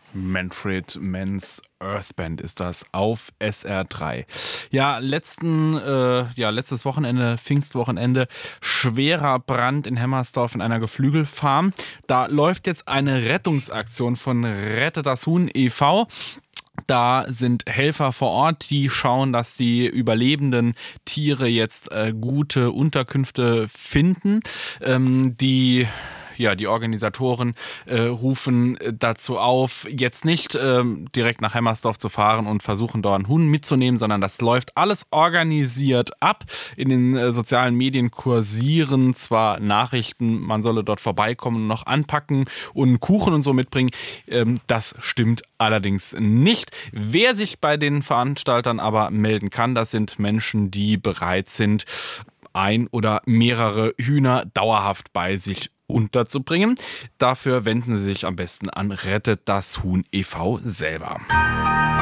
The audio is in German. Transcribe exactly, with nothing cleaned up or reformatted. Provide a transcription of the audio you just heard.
Manfred Mann's Earth Band ist das auf S R drei. Ja, letzten, äh, ja, letztes Wochenende, Pfingstwochenende, schwerer Brand in Hemmersdorf in einer Geflügelfarm. Da läuft jetzt eine Rettungsaktion von Rettet das Huhn e V. Da sind Helfer vor Ort, die schauen, dass die überlebenden Tiere jetzt äh, gute Unterkünfte finden. Ähm, die Ja, die Organisatoren äh, rufen dazu auf, jetzt nicht ähm, direkt nach Hemmersdorf zu fahren und versuchen, dort einen Huhn mitzunehmen, sondern das läuft alles organisiert ab. In den äh, sozialen Medien kursieren zwar Nachrichten, man solle dort vorbeikommen und noch anpacken und Kuchen und so mitbringen. Ähm, das stimmt allerdings nicht. Wer sich bei den Veranstaltern aber melden kann, das sind Menschen, die bereit sind, ein oder mehrere Hühner dauerhaft bei sich unterzubringen. Dafür wenden Sie sich am besten an Rettet das Huhn e V selber.